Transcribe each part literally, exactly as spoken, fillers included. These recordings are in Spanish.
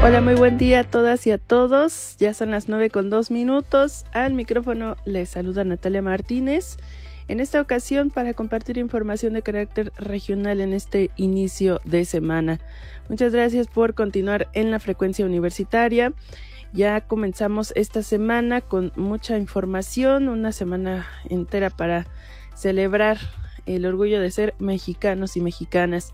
Hola, muy buen día a todas y a todos. Ya son las nueve con dos minutos. Al micrófono les saluda Natalia Martínez. En esta ocasión para compartir información de carácter regional en este inicio de semana. Muchas gracias por continuar en la frecuencia universitaria. Ya comenzamos esta semana con mucha información, una semana entera para celebrar el orgullo de ser mexicanos y mexicanas.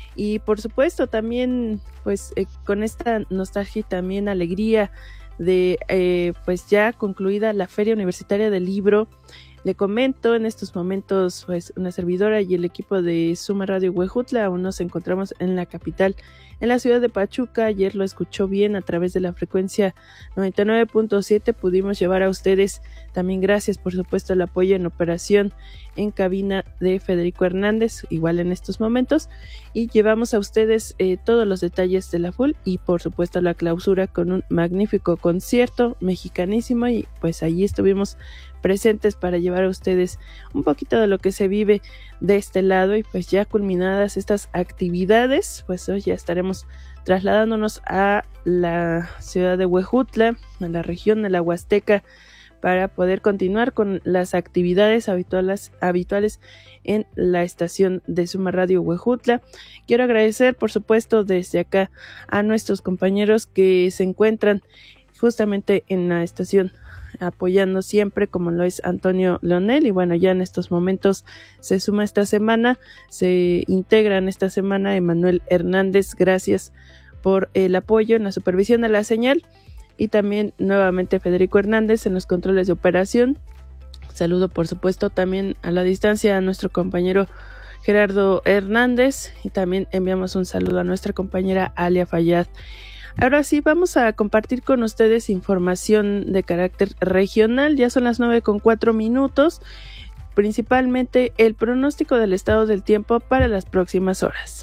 Y por supuesto también pues eh, con esta nostalgia y también alegría de eh, pues ya concluida la Feria Universitaria del Libro. Le comento en estos momentos pues una servidora y el equipo de Suma Radio Huejutla aún nos encontramos en la capital, en la ciudad de Pachuca. Ayer lo escuchó bien a través de la frecuencia noventa y nueve punto siete, pudimos llevar a ustedes también, gracias por supuesto al apoyo en operación en cabina de Federico Hernández, igual en estos momentos, y llevamos a ustedes eh, todos los detalles de la F U L y por supuesto la clausura con un magnífico concierto mexicanísimo, y pues allí estuvimos presentes para llevar a ustedes un poquito de lo que se vive de este lado. Y pues ya culminadas estas actividades, pues hoy ya estaremos trasladándonos a la ciudad de Huejutla, a la región de la Huasteca, para poder continuar con las actividades habituales, habituales en la estación de Suma Radio Huejutla. Quiero agradecer, por supuesto, desde acá a nuestros compañeros que se encuentran justamente en la estación apoyando siempre, como lo es Antonio Leonel, y bueno, ya en estos momentos se suma esta semana, se integra en esta semana Emanuel Hernández. Gracias por el apoyo en la supervisión de la señal, y también nuevamente Federico Hernández en los controles de operación. Saludo por supuesto también a la distancia a nuestro compañero Gerardo Hernández, y también enviamos un saludo a nuestra compañera Alia Fayad. Ahora sí, vamos a compartir con ustedes información de carácter regional. Ya son las nueve con cuatro minutos, principalmente el pronóstico del estado del tiempo para las próximas horas.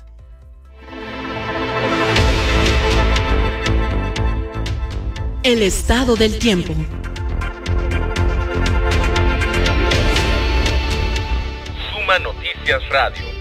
El estado del tiempo. Suma Noticias Radio.